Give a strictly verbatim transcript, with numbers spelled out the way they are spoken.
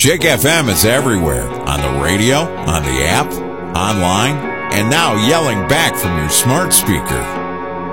Jake F M is everywhere, on the radio, on the app, online, and now yelling back from your smart speaker.